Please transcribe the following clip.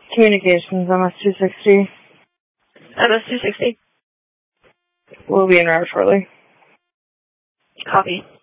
Communications, MS-260. MS-260. We'll be in route shortly. Copy.